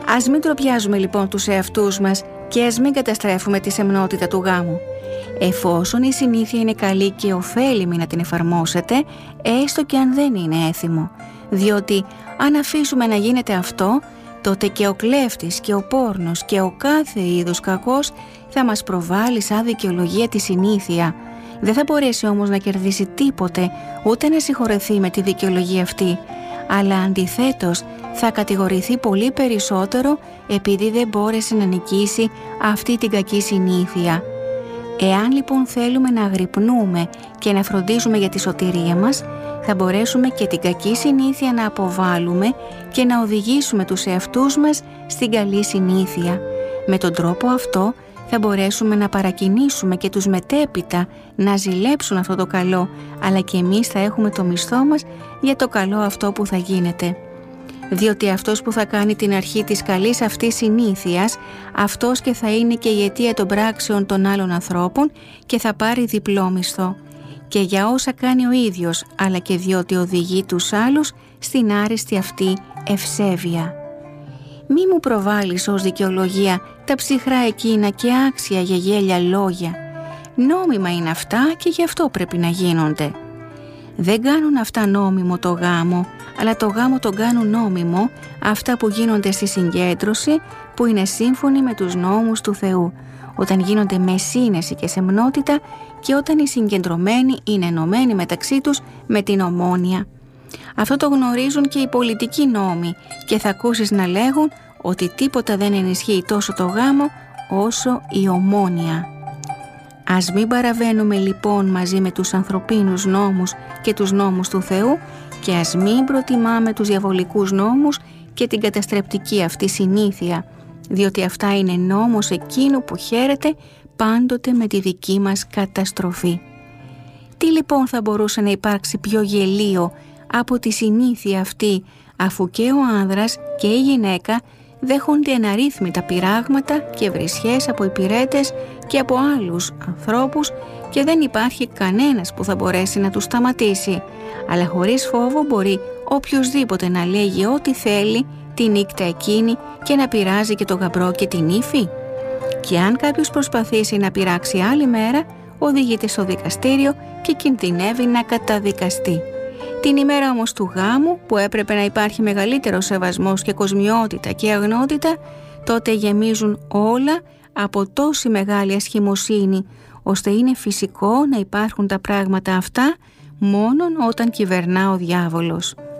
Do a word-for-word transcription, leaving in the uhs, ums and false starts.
Ας μην τροπιάζουμε λοιπόν τους εαυτούς μας και ας μην καταστρέφουμε τη σεμνότητα του γάμου. Εφόσον η συνήθεια είναι καλή και ωφέλιμη να την εφαρμόσετε, έστω και αν δεν είναι έθιμο. Διότι αν αφήσουμε να γίνεται αυτό, τότε και ο κλέφτης και ο πόρνος και ο κάθε είδους κακός θα μας προβάλλει σαν δικαιολογία τη συνήθεια. Δεν θα μπορέσει όμως να κερδίσει τίποτε, ούτε να συγχωρεθεί με τη δικαιολογία αυτή, αλλά αντιθέτως θα κατηγορηθεί πολύ περισσότερο επειδή δεν μπόρεσε να νικήσει αυτή την κακή συνήθεια. Εάν λοιπόν θέλουμε να αγρυπνούμε και να φροντίζουμε για τη σωτηρία μας, θα μπορέσουμε και την κακή συνήθεια να αποβάλουμε και να οδηγήσουμε τους εαυτούς μας στην καλή συνήθεια. Με τον τρόπο αυτό θα μπορέσουμε να παρακινήσουμε και τους μετέπειτα να ζηλέψουν αυτό το καλό, αλλά και εμείς θα έχουμε το μισθό μας για το καλό αυτό που θα γίνεται. Διότι αυτός που θα κάνει την αρχή της καλής αυτής συνήθειας, αυτός και θα είναι και η αιτία των πράξεων των άλλων ανθρώπων και θα πάρει διπλό μισθό. Και για όσα κάνει ο ίδιος, αλλά και διότι οδηγεί τους άλλους στην άριστη αυτή ευσέβεια. Μη μου προβάλλεις ως δικαιολογία τα ψυχρά εκείνα και άξια για γέλια λόγια. Νόμιμα είναι αυτά και γι' αυτό πρέπει να γίνονται. Δεν κάνουν αυτά νόμιμο το γάμο, αλλά το γάμο τον κάνουν νόμιμο αυτά που γίνονται στη συγκέντρωση, που είναι σύμφωνοι με τους νόμους του Θεού, όταν γίνονται με σύνεση και σεμνότητα και όταν οι συγκεντρωμένοι είναι ενωμένοι μεταξύ τους με την ομόνοια. Αυτό το γνωρίζουν και οι πολιτικοί νόμοι και θα ακούσεις να λέγουν ότι τίποτα δεν ενισχύει τόσο το γάμο όσο η ομόνοια. Ας μην παραβαίνουμε λοιπόν μαζί με τους ανθρωπίνους νόμους και τους νόμους του Θεού και ας μην προτιμάμε τους διαβολικούς νόμους και την καταστρεπτική αυτή συνήθεια, διότι αυτά είναι νόμος εκείνου που χαίρεται πάντοτε με τη δική μας καταστροφή. Τι λοιπόν θα μπορούσε να υπάρξει πιο γελίο από τη συνήθεια αυτή, αφού και ο άνδρας και η γυναίκα δέχονται εναρρύθμιτα πειράγματα και βρισιές από υπηρέτες και από άλλους ανθρώπους και δεν υπάρχει κανένας που θα μπορέσει να τους σταματήσει, αλλά χωρίς φόβο μπορεί οποιοσδήποτε να λέγει ό,τι θέλει τη νύχτα εκείνη και να πειράζει και το γαμπρό και την ύφη. Και αν κάποιος προσπαθήσει να πειράξει άλλη μέρα, οδηγείται στο δικαστήριο και κινδυνεύει να καταδικαστεί. Την ημέρα όμως του γάμου, που έπρεπε να υπάρχει μεγαλύτερο σεβασμός και κοσμιότητα και αγνότητα, τότε γεμίζουν όλα από τόση μεγάλη ασχημοσύνη, ώστε είναι φυσικό να υπάρχουν τα πράγματα αυτά μόνον όταν κυβερνά ο διάβολος.